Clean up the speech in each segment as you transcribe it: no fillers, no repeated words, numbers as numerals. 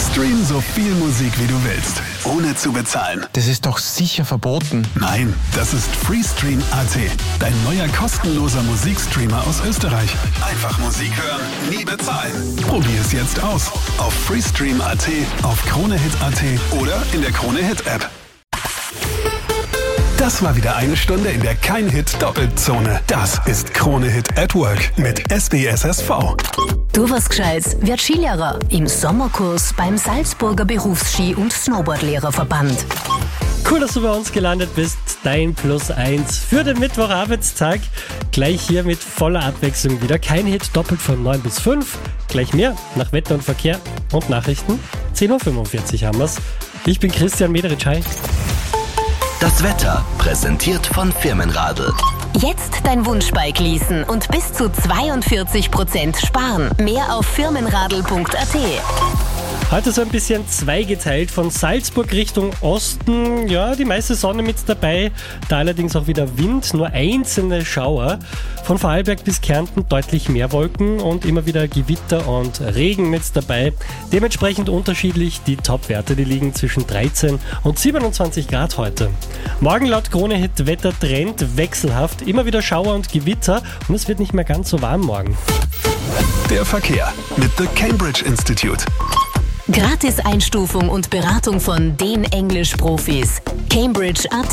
Stream so viel Musik wie du willst, ohne zu bezahlen. Das ist doch sicher verboten. Nein, das ist Freestream.at, dein neuer kostenloser Musikstreamer aus Österreich. Einfach Musik hören, nie bezahlen. Probier es jetzt aus. Auf Freestream.at, auf KroneHit.at oder in der KroneHit-App. Das war wieder eine Stunde in der Kein-Hit-Doppelzone. Das ist KroneHit at Work mit SBSSV. Du was Gescheites, wird Skilehrer im Sommerkurs beim Salzburger Berufsski- und Snowboardlehrerverband. Cool, dass du bei uns gelandet bist. Dein +1 für den Mittwochabendstag. Gleich hier mit voller Abwechslung wieder. Kein Hit, doppelt von 9 bis 5. Gleich mehr nach Wetter und Verkehr und Nachrichten. 10.45 Uhr haben wir's. Ich bin Christian Mederitsch. Hi. Das Wetter präsentiert von Firmenradl. Jetzt dein Wunschbike leasen und bis zu 42% sparen. Mehr auf firmenradl.at. Heute so ein bisschen zweigeteilt von Salzburg Richtung Osten. Ja, die meiste Sonne mit dabei, da allerdings auch wieder Wind, nur einzelne Schauer. Von Vorarlberg bis Kärnten deutlich mehr Wolken und immer wieder Gewitter und Regen mit dabei. Dementsprechend unterschiedlich die Topwerte, die liegen zwischen 13 und 27 Grad heute. Morgen laut KroneHit Wettertrend wechselhaft, immer wieder Schauer und Gewitter und es wird nicht mehr ganz so warm morgen. Der Verkehr mit The Cambridge Institute. Gratis-Einstufung und Beratung von den Englisch-Profis. Cambridge.at.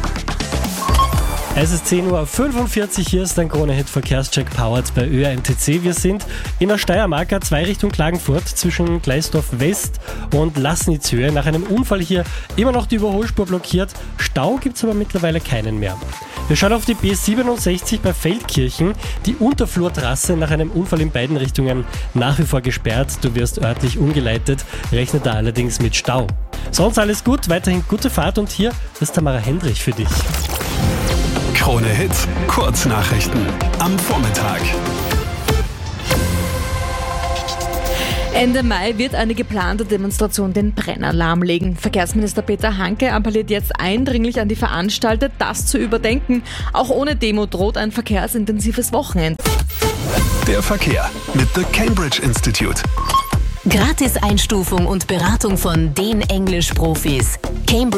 Es ist 10.45 Uhr, hier ist ein KroneHit Verkehrscheck powered bei ÖRMTC. Wir sind in der Steiermark 2 Richtung Klagenfurt zwischen Gleisdorf West und Laßnitzhöhe. Nach einem Unfall hier immer noch die Überholspur blockiert. Stau gibt es aber mittlerweile keinen mehr. Wir schauen auf die B67 bei Feldkirchen. Die Unterflurtrasse nach einem Unfall in beiden Richtungen nach wie vor gesperrt. Du wirst örtlich umgeleitet, rechne da allerdings mit Stau. Sonst alles gut, weiterhin gute Fahrt und hier ist Tamara Hendrich für dich. KroneHit Kurznachrichten am Vormittag. Ende Mai wird eine geplante Demonstration den Brenner lahmlegen. Verkehrsminister Peter Hanke appelliert jetzt eindringlich an die Veranstalter, das zu überdenken. Auch ohne Demo droht ein verkehrsintensives Wochenende. Der Verkehr mit The Cambridge Institute. Gratis-Einstufung und Beratung von den Englisch-Profis. Cambridge.